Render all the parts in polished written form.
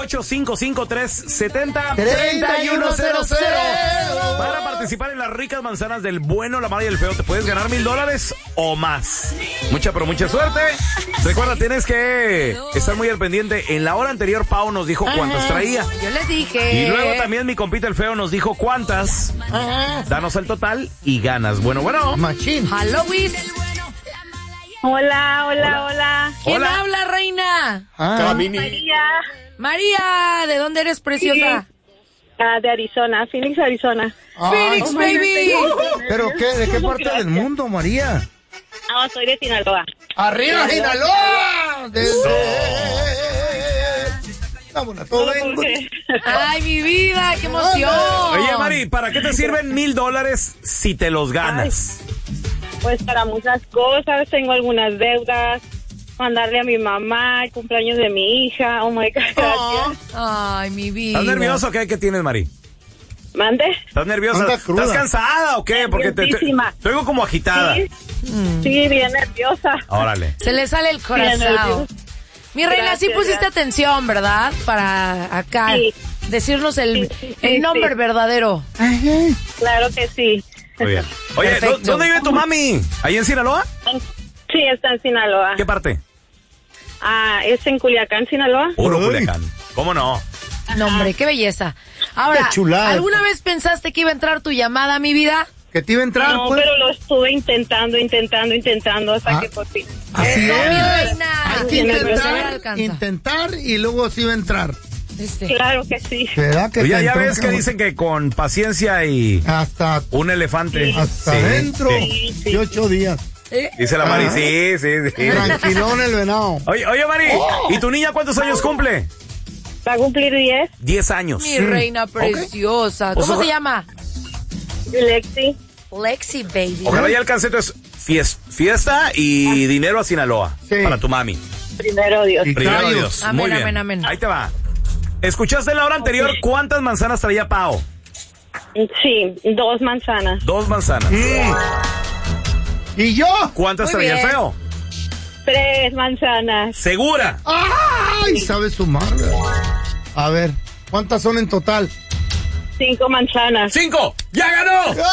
1-855-370-3100. Para participar en las ricas manzanas del bueno, la mala y el feo, te puedes ganar $1,000 o más. Mucha, pero mucha suerte. Recuerda, tienes que estar muy al pendiente. En la hora anterior, Pau nos dijo cuántas traía. Yo les dije. Y luego también mi compita el feo nos dijo cuántas. Danos el total y ganas. Bueno. Machín. Halloween. Hola. ¿Quién habla, reina? María, ¿de dónde eres, preciosa? De Arizona, Phoenix, Arizona. Phoenix, baby. ¿Pero qué? ¿De qué parte del mundo, María? No, soy de Sinaloa. ¡Arriba, Sinaloa! Ay, mi vida, qué emoción. Oye, Mari, ¿para qué te sirven $1,000 si te los ganas? Pues para muchas cosas, tengo algunas deudas, mandarle a mi mamá el cumpleaños de mi hija. Oh my God, gracias. Ay, mi vida. ¿Estás nervioso o qué? ¿Qué tienes, Mari? ¿Mande? ¿Estás nerviosa? ¿Estás cansada o qué? Porque te oigo como agitada. Sí, bien nerviosa. Órale. Se le sale el corazón. Mi reina, sí pusiste atención, ¿verdad? Para acá decirnos el nombre verdadero. Claro que sí. Muy bien. Oye, Perfecto. ¿dónde vive tu mami? ¿Ahí en Sinaloa? Sí, está en Sinaloa. ¿Qué parte? Es en Culiacán, Sinaloa. Puro Culiacán. ¿Cómo no? No, hombre, qué belleza. Ahora, Qué chulada. ¿alguna vez pensaste que iba a entrar tu llamada, mi vida? ¿Que te iba a entrar? No, pues? pero lo estuve intentando hasta que por fin. Así Eso, es. mi reina. Hay que Sí, nerviosa, alcanza. intentar y luego sí va a entrar. Claro que sí. ¿Verdad que Oye, te ya entró, ves que cabrón? dicen que con paciencia y Hasta un elefante. hasta Sí, dentro. sí. Y 8 días. Dice la Mari, sí. Tranquilón el venado. Oye, Mari, ¿y tu niña cuántos años cumple? Va a cumplir 10. 10 años. Mi reina preciosa. Pues ¿Cómo se llama? Lexi. Lexi, baby. Ojalá ya alcance entonces fiesta y dinero a Sinaloa. Sí. Para tu mami. Primero Dios. Y Primero callos. Dios. Amén, Muy bien. amén, amén. Ahí te va. ¿Escuchaste en la hora anterior cuántas manzanas traía Pao? Sí, 2 manzanas. 2 manzanas. ¿Y yo? ¿Cuántas Muy traía el bien. feo? 3 manzanas. ¿Segura? ¡Ay! Sabe sumar. A ver, ¿cuántas son en total? 5 manzanas. 5. ¡Ya ganó! ¡$1,000!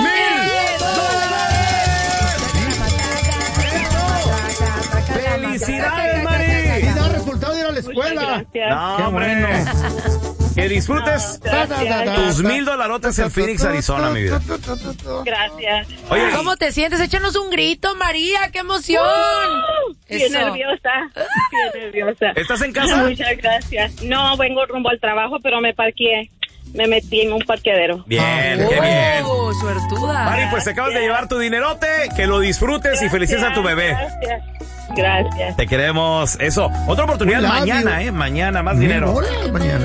¡Felicidades, Mari! Y da resultado de ir a la escuela. Gracias. No, Qué hombre. bueno. Que disfrutes Gracias. tus $1,000 en Phoenix, Arizona, mi vida. Gracias. Oye, ¿Cómo te sientes? Échanos un grito, María. ¡Qué emoción! Bien Eso. nerviosa. Bien nerviosa. ¿estás en casa? Muchas gracias. No, vengo rumbo al trabajo, pero me parqué. Me metí en un parqueadero. Bien, qué bien. Oh, suertuda. Mari, pues te acabas de llevar tu dinerote, que lo disfrutes y felices a tu bebé. Gracias. Te queremos. Eso. Otra oportunidad Un labio. mañana, Mañana, más dinero. Mañana.